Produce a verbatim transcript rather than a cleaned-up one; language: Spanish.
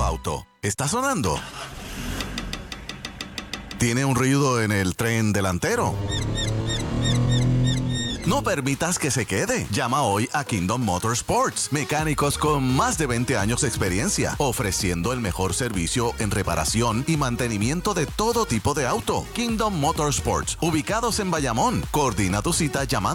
auto? ¿Está sonando? ¿Tiene un ruido en el tren delantero? No permitas que se quede. Llama hoy a Kingdom Motorsports, mecánicos con más de veinte años de experiencia, ofreciendo el mejor servicio en reparación y mantenimiento de todo tipo de auto. Kingdom Motorsports, ubicados en Bayamón. Coordina tu cita llamando